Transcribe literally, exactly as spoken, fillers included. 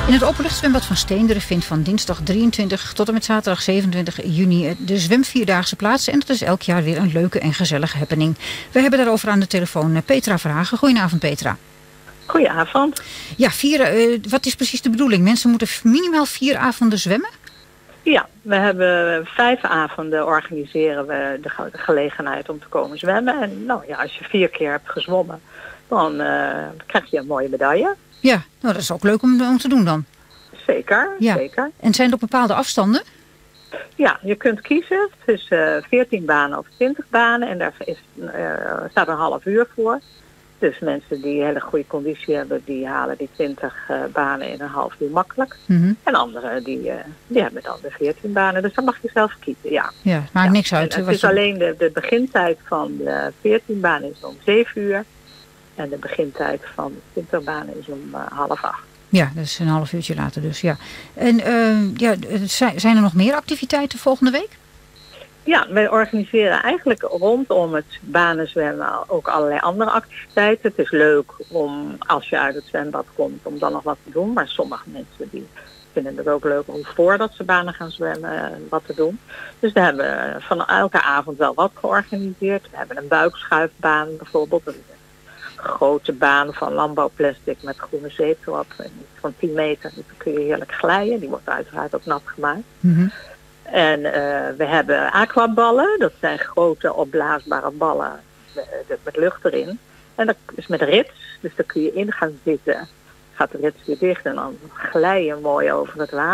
In het openluchtzwembad van Steenderen vindt van dinsdag drieëntwintig tot en met zaterdag zevenentwintig juni de zwemvierdaagse plaats. En dat is elk jaar weer een leuke en gezellige happening. We hebben daarover aan de telefoon Petra Verhagen. Goedenavond, Petra. Goedenavond. Ja, vier, uh, wat is precies de bedoeling? Mensen moeten minimaal vier avonden zwemmen? Ja, we hebben vijf avonden organiseren we de, ge- de gelegenheid om te komen zwemmen. En nou ja, als je vier keer hebt gezwommen, dan uh, krijg je een mooie medaille. Ja, nou, dat is ook leuk om, om te doen dan. Zeker, ja. zeker. En zijn er op bepaalde afstanden? Ja, je kunt kiezen tussen veertien banen of twintig banen. En daar is, uh, staat een half uur voor. Dus mensen die hele goede conditie hebben, die halen die twintig uh, banen in een half uur makkelijk. Mm-hmm. En anderen die, uh, die hebben dan de veertien banen. Dus dan mag je zelf kiezen, ja. Ja, het maakt ja. niks uit. En het wat is je... alleen de, de begintijd van de veertien banen is om zeven uur. En de begintijd van de twintig banen is om uh, half acht. Ja, dat is een half uurtje later dus, ja. En uh, ja, zijn er nog meer activiteiten volgende week? Ja, wij organiseren eigenlijk rondom het banenzwemmen ook allerlei andere activiteiten. Het is leuk om, als je uit het zwembad komt, om dan nog wat te doen. Maar sommige mensen die vinden het ook leuk om voordat ze banen gaan zwemmen wat te doen. Dus we hebben van elke avond wel wat georganiseerd. We hebben een buikschuifbaan bijvoorbeeld. Een grote baan van landbouwplastic met groene zeep erop. Van tien meter, dan kun je heerlijk glijden. Die wordt uiteraard ook nat gemaakt. Mm-hmm. En uh, we hebben aquaballen. Dat zijn grote opblaasbare ballen met, met lucht erin. En dat is met rits. Dus daar kun je in gaan zitten. Gaat de rits weer dicht en dan glij je mooi over het water.